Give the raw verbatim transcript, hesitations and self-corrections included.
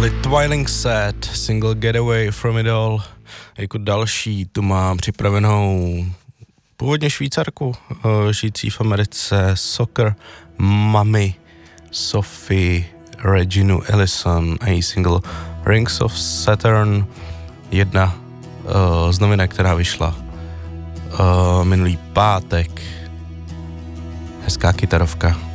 byli Twiling Set, single Getaway From It All. Jako další tu mám připravenou původně Švýcarku, žijící v Americe, Soccer Mommy, Sophie Reginu Ellison a její single Rings of Saturn, jedna uh, z novinek, která vyšla uh, minulý pátek. Hezká kytarovka.